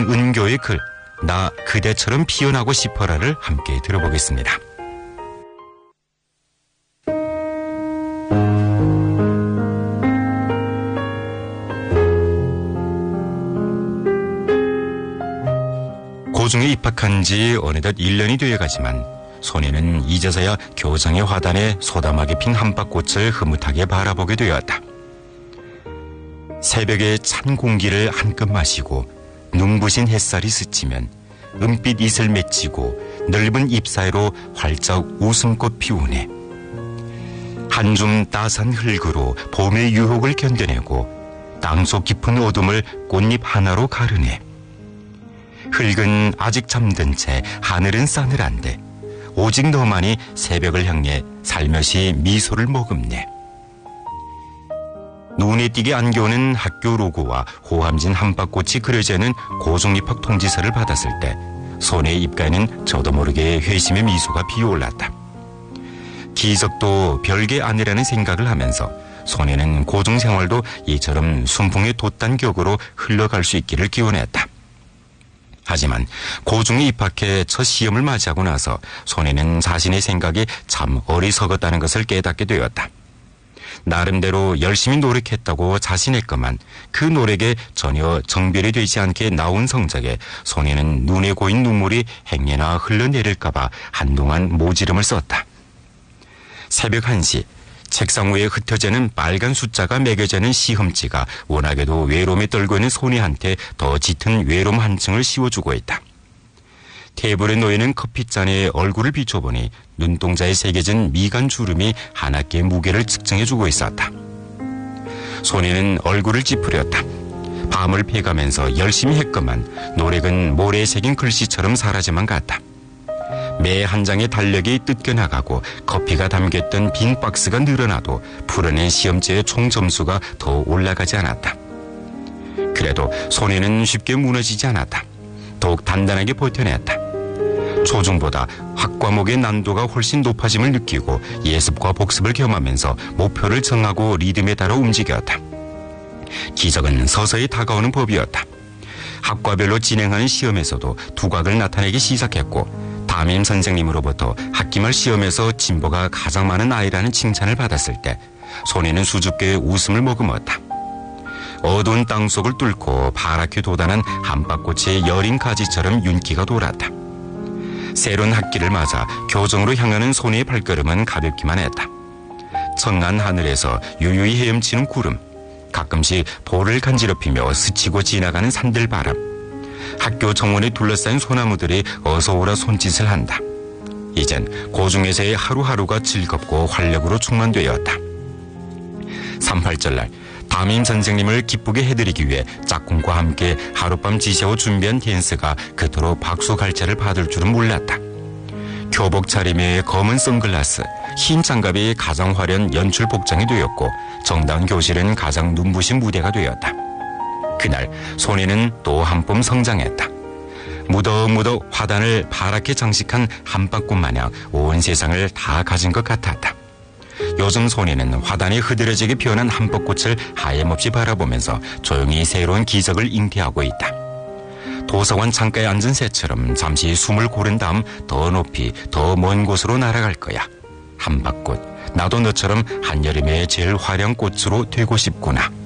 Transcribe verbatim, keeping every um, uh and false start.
김은교의 글 나 그대처럼 피어나고 싶어라를 함께 들어보겠습니다. 고중에 입학한 지 어느덧 일 년이 되어가지만 손에는 이제서야 교장의 화단에 소담하게 핀 한박꽃을 흐뭇하게 바라보게 되었다. 새벽에 찬 공기를 한껏 마시고 눈부신 햇살이 스치면 은빛 이슬 맺히고 넓은 잎 사이로 활짝 웃음꽃 피우네. 한 줌 따스한 흙으로 봄의 유혹을 견뎌내고 땅속 깊은 어둠을 꽃잎 하나로 가르네. 흙은 아직 잠든 채 하늘은 싸늘한데 오직 너만이 새벽을 향해 살며시 미소를 머금네. 눈에 띄게 안겨오는 학교 로고와 호함진 한박꽃이 그려져 있는 고중입학 통지서를 받았을 때 손의 입가에는 저도 모르게 회심의 미소가 피어올랐다. 기적도 별게 아니라는 생각을 하면서 손에는 고중 생활도 이처럼 순풍의 돛단 격으로 흘러갈 수 있기를 기원했다. 하지만 고중에 입학해 첫 시험을 맞이하고 나서 손에는 자신의 생각이 참 어리석었다는 것을 깨닫게 되었다. 나름대로 열심히 노력했다고 자신했건만 그 노력에 전혀 정별이 되지 않게 나온 성적에 손에는 눈에 고인 눈물이 행여나 흘러내릴까봐 한동안 모지름을 썼다. 새벽 한 시 책상 위에 흩어지는 빨간 숫자가 매겨져 있는 시험지가 워낙에도 외로움에 떨고 있는 손이한테 더 짙은 외로움 한층을 씌워주고 있다. 테이블에 놓이는 커피잔에 얼굴을 비춰보니 눈동자에 새겨진 미간 주름이 한 학기의 무게를 측정해주고 있었다. 손에는 얼굴을 찌푸렸다. 밤을 패가면서 열심히 했건만 노력은 모래에 새긴 글씨처럼 사라지만 갔다. 매 한 장의 달력이 뜯겨나가고 커피가 담겼던 빈 박스가 늘어나도 풀어낸 시험지의 총 점수가 더 올라가지 않았다. 그래도 손에는 쉽게 무너지지 않았다. 더욱 단단하게 버텨냈다. 초중보다 학과목의 난도가 훨씬 높아짐을 느끼고 예습과 복습을 겸하면서 목표를 정하고 리듬에 따라 움직였다. 기적은 서서히 다가오는 법이었다. 학과별로 진행하는 시험에서도 두각을 나타내기 시작했고 담임 선생님으로부터 학기말 시험에서 진보가 가장 많은 아이라는 칭찬을 받았을 때 손에는 수줍게 웃음을 머금었다. 어두운 땅속을 뚫고 파랗게 돋아난 한박꽃의 여린 가지처럼 윤기가 돌았다. 새로운 학기를 맞아 교정으로 향하는 손의 발걸음은 가볍기만 했다. 청한 하늘에서 유유히 헤엄치는 구름, 가끔씩 볼을 간지럽히며 스치고 지나가는 산들바람, 학교 정원에 둘러싸인 소나무들이 어서오라 손짓을 한다. 이젠 고중에서의 하루하루가 즐겁고 활력으로 충만되었다. 삼팔절날 담임 선생님을 기쁘게 해드리기 위해 짝꿍과 함께 하룻밤 지새워 준비한 댄스가 그토록 박수갈채를 받을 줄은 몰랐다. 교복 차림에 검은 선글라스, 흰 장갑이 가장 화려한 연출 복장이 되었고 정다운 교실은 가장 눈부신 무대가 되었다. 그날 손에는 또 한 뼘 성장했다. 무더무더 화단을 파랗게 장식한 한박꽃 마냥 온 세상을 다 가진 것 같았다. 요즘 손에는 화단이 흐드러지게 피어난 한박꽃을 하염없이 바라보면서 조용히 새로운 기적을 잉태하고 있다. 도서관 창가에 앉은 새처럼 잠시 숨을 고른 다음 더 높이 더 먼 곳으로 날아갈 거야. 한박꽃, 나도 너처럼 한여름의 제일 화려한 꽃으로 되고 싶구나.